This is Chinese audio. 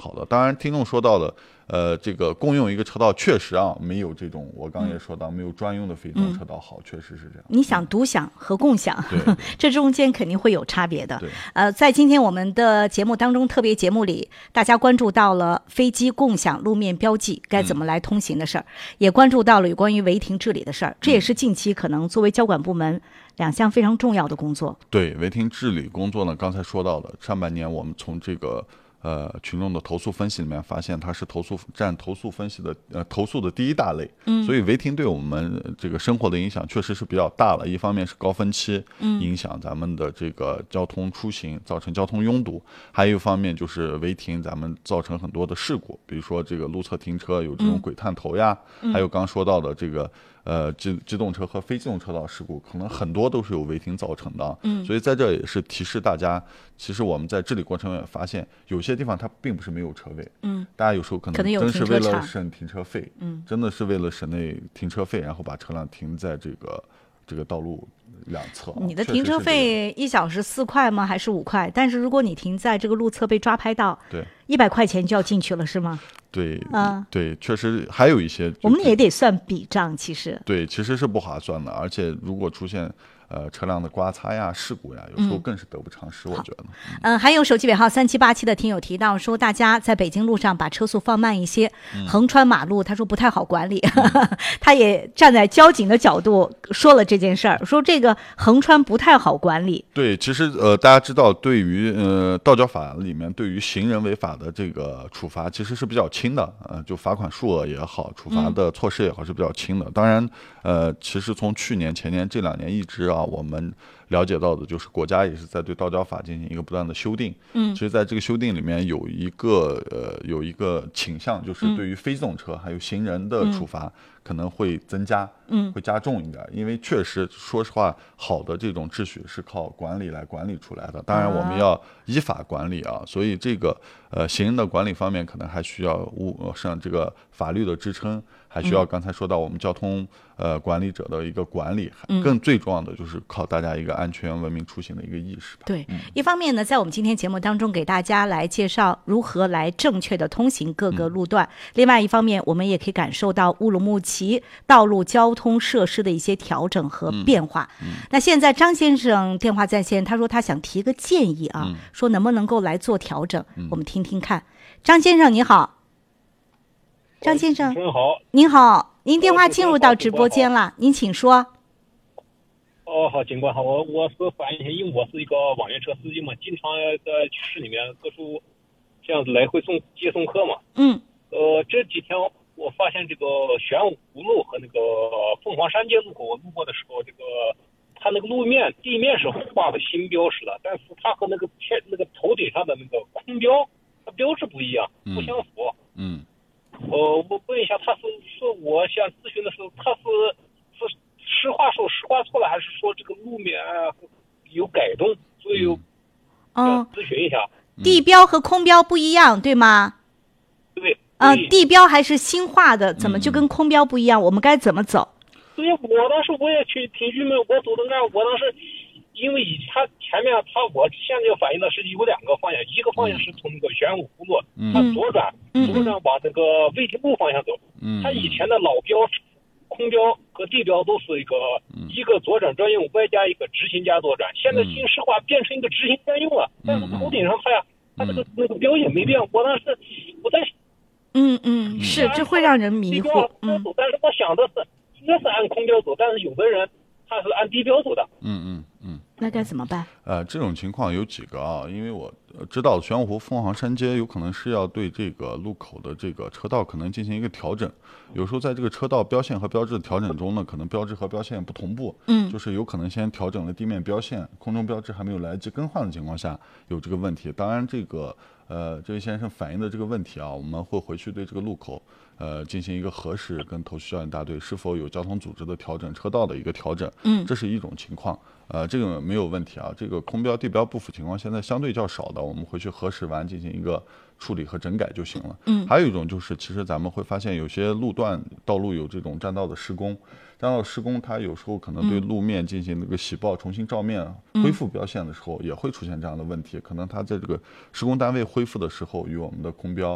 好的。当然，听众说到了，这个共用一个车道确实啊，没有这种我刚也说到，没有专用的非机动车道好，确实是这样。 你想独享和共享，这中间肯定会有差别的。在今天我们的节目当中，特别节目里，大家关注到了飞机共享路面标记该怎么来通行的事儿，也关注到了有关于违停治理的事儿，这也是近期可能作为交管部门两项非常重要的工作。 对，违停治理工作呢，刚才说到的，上半年我们从这个群众的投诉分析里面发现，它是占投诉分析的投诉的第一大类。所以违停对我们这个生活的影响确实是比较大了。一方面是高峰期影响咱们的这个交通出行，造成交通拥堵；还有一方面就是违停咱们造成很多的事故，比如说这个路侧停车有这种鬼探头呀，还有刚说到的这个机动车和非机动车道事故，可能很多都是由违停造成的。所以在这也是提示大家，其实我们在治理过程中也发现，有些地方它并不是没有车位。大家有时候可能真是为了省停车费，真的是为了省那停车费，然后把车辆停在这个道路两侧。 你的停车费1小时4块吗？还是5块？但是如果你停在这个路侧被抓拍到， 对 ，100块钱就要进去了，是吗？ 对，对，确实还有一些， 我们也得算笔账，其实对，其实是不划算的，而且如果出现车辆的刮擦呀、事故呀，有时候更是得不偿失，我觉得。 还有手机尾号3787的听友提到说，大家在北京路上把车速放慢一些，横穿马路，他说不太好管理。他也站在交警的角度说了这件事儿，说这个横穿不太好管理。 对，其实大家知道，对于道交法里面对于行人违法的这个处罚其实是比较轻的，就罚款数额也好，处罚的措施也好是比较轻的。当然，其实从去年、前年这2年一直我们了解到的就是国家也是在对道交法进行一个不断的修订。其实在这个修订里面有一个倾向，就是对于非机动车还有行人的处罚可能会增加，会加重一点，因为确实说实话，好的这种秩序是靠管理来管理出来的。当然我们要依法管理啊，所以这个行人的管理方面可能还需要像这个法律的支撑，还需要刚才说到我们交通管理者的一个管理，更最重要的就是靠大家一个安全文明出行的一个意识吧。 对，一方面呢，在我们今天节目当中给大家来介绍如何来正确的通行各个路段，另外一方面我们也可以感受到乌鲁木齐道路交通设施的一些调整和变化。那现在张先生电话在线，他说他想提个建议啊，说能不能够来做调整，我们听听看。张先生你好。张先生您好，您电话进入到直播间了，您请说。 好，警官好，我是反映一下，因为我是一个网约车司机嘛，经常在市里面各处这样子来回接送客嘛。这几天我发现这个玄武湖路和那个凤凰山街路口，我路过的时候，这个它那个地面是画的新标识的，但是它和那个头顶上的那个空标，它标志不一样，不相符。我问一下，他是我想咨询的是，他是实话错了，还是说这个路面有改动？所以想咨询一下。 地标和空标不一样，对吗？ 对。 地标还是新画的，怎么就跟空标不一样？我们该怎么走？ 对，我当时我也挺郁闷，我走的那，我当时因为他前面我现在要反映的是有2个方向，一个方向是从那个玄武湖路，他左转往那个卫亭路方向走。他以前的老标、空标和地标都是一个左转专用，外加一个直行加左转。现在新施化变成一个直行专用了，但是头顶上它那个标也没变。我当时我在是这会让人迷惑。 但是我想的是应该是按空标走，但是有的人他是按地标走的。 那该怎么办？ 这种情况有几个啊，因为我知道玄武湖凤凰山街有可能是要对这个路口的这个车道可能进行一个调整，有时候在这个车道标线和标志的调整中呢，可能标志和标线不同步，就是有可能先调整了地面标线，空中标志还没有来得及更换的情况下有这个问题。当然这位先生反映的这个问题啊，我们会回去对这个路口进行一个核实，跟头绪交警大队是否有交通组织的调整车道的一个调整，这是一种情况。这个没有问题啊，这个空标地标不符情况现在相对较少的，我们回去核实完进行一个处理和整改就行了。还有一种就是，其实咱们会发现有些道路有这种占道的施工，它有时候可能对路面进行那个洗报、重新照面、恢复标线的时候，也会出现这样的问题。可能它在这个施工单位恢复的时候，与我们的空标